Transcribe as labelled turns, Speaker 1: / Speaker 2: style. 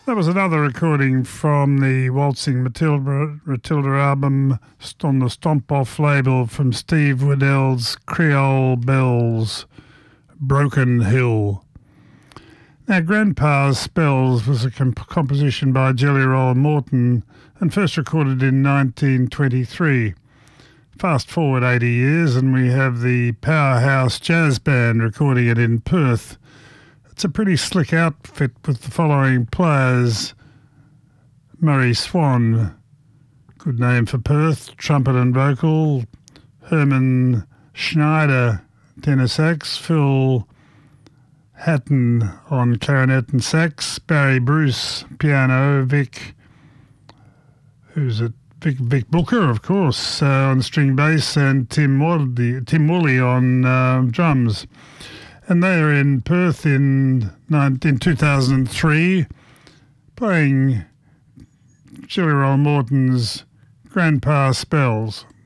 Speaker 1: That was another recording from the Waltzing Matilda album on the Stomp Off label from Steve Waddell's Creole Bells, Broken Hill. Now, Grandpa's Spells was a composition by Jelly Roll Morton and first recorded in 1923. Fast forward 80 years and we have the Powerhouse Jazz Band recording it in Perth. It's a pretty slick outfit with the following players: Murray Swan, good name for Perth, trumpet and vocal; Herman Schneider, tenor sax; Phil Hatton on clarinet and sax; Barry Bruce, piano; Vic Booker, of course, on string bass; and Tim Woolley on drums. And they are in Perth in 2003, playing Jelly Roll Morton's Grandpa Spells.